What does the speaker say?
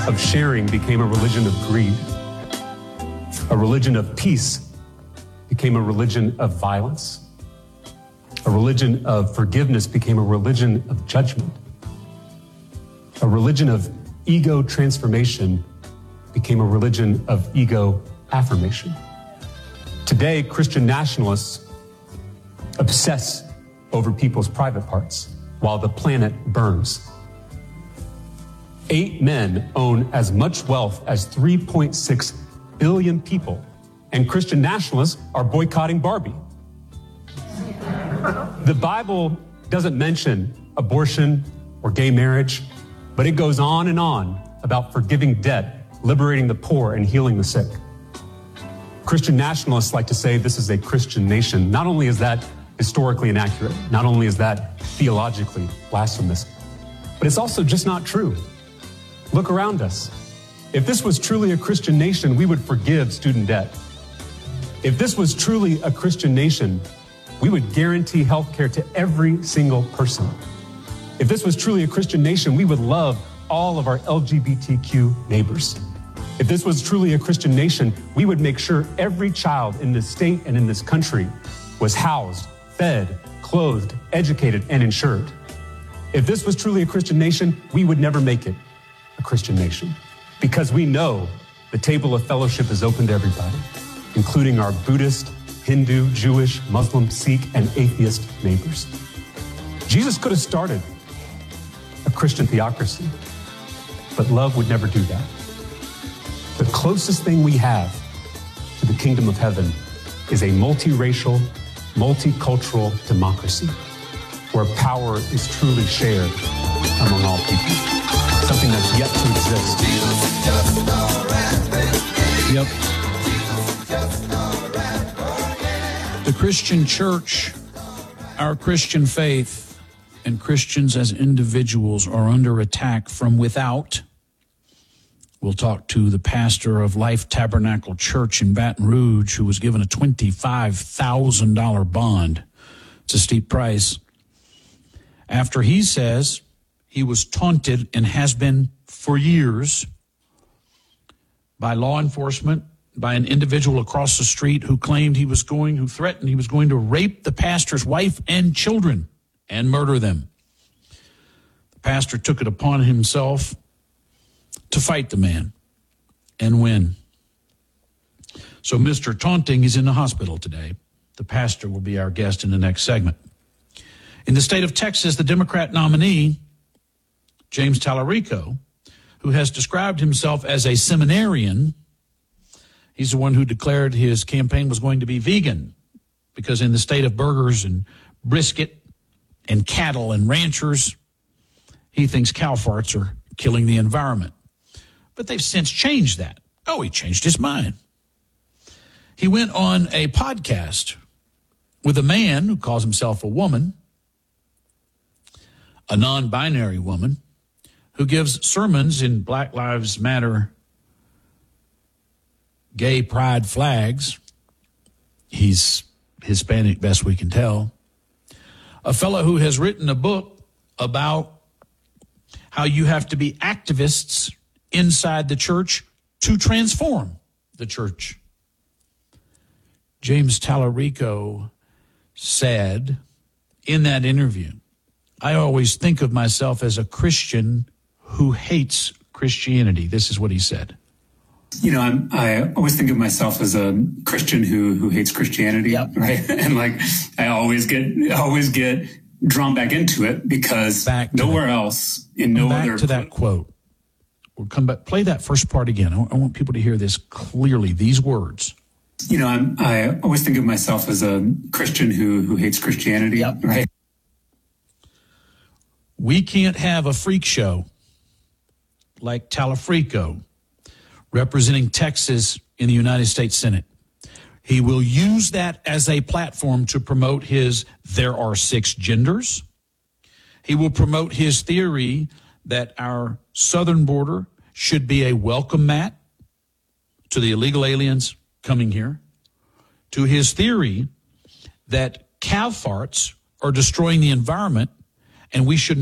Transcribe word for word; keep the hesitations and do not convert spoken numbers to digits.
of sharing became a religion of greed. A religion of peace became a religion of violence. A religion of forgiveness became a religion of judgment. A religion of ego transformation became a religion of ego affirmation. Today, Christian nationalists obsess over people's private parts while the planet burns. Eight men own as much wealth as three point six billion people, and Christian nationalists are boycotting Barbie. The Bible doesn't mention abortion or gay marriage, but it goes on and on about forgiving debt, liberating the poor, and healing the sick. Christian nationalists like to say this is a Christian nation. Not only is that historically inaccurate, not only is that theologically blasphemous, but it's also just not true. Look around us. If this was truly a Christian nation, we would forgive student debt. If this was truly a Christian nation, we would guarantee health care to every single person. If this was truly a Christian nation, we would love all of our L G B T Q neighbors. If this was truly a Christian nation, we would make sure every child in this state and in this country was housed, fed, clothed, educated, and insured. If this was truly a Christian nation, we would never make it a Christian nation, because we know the table of fellowship is open to everybody, including our Buddhist, Hindu, Jewish, Muslim, Sikh, and atheist neighbors. Jesus could have started a Christian theocracy, but love would never do that. The closest thing we have to the kingdom of heaven is a multiracial, multicultural democracy where power is truly shared among all people, something that's yet to exist. Yep. The Christian church, our Christian faith, and Christians as individuals are under attack from without. We'll talk to the pastor of Life Tabernacle Church in Baton Rouge, who was given a twenty-five thousand dollars bond. It's a steep price. After he says he was taunted and has been for years by law enforcement, by an individual across the street who claimed he was going, who threatened he was going to rape the pastor's wife and children and murder them. The pastor took it upon himself to fight the man and win. So Mister Taunting is in the hospital today. The pastor will be our guest in the next segment. In the state of Texas, the Democrat nominee, James Tallarico, who has described himself as a seminarian, he's the one who declared his campaign was going to be vegan, because in the state of burgers and brisket and cattle and ranchers, he thinks cow farts are killing the environment. But they've since changed that. Oh, he changed his mind. He went on a podcast with a man who calls himself a woman, a non-binary woman, who gives sermons in Black Lives Matter gay pride flags. He's Hispanic, best we can tell. A fellow who has written a book about how you have to be activists inside the church to transform the church. James Tallarico said in that interview, I always think of myself as a Christian who hates Christianity. This is what he said. You know, I'm, I always think of myself as a Christian who who hates Christianity, yep. Right? And like, I always get always get drawn back into it because nowhere that. else in no back other. to that quote. We'll come back. Play that first part again. I want, I want people to hear this clearly. These words. You know, I'm, I always think of myself as a Christian who who hates Christianity, yep. Right? We can't have a freak show like Tallarico representing Texas in the United States Senate. He will use that as a platform to promote his there are six genders. He will promote his theory that our southern border should be a welcome mat to the illegal aliens coming here, to his theory that cow farts are destroying the environment and we shouldn't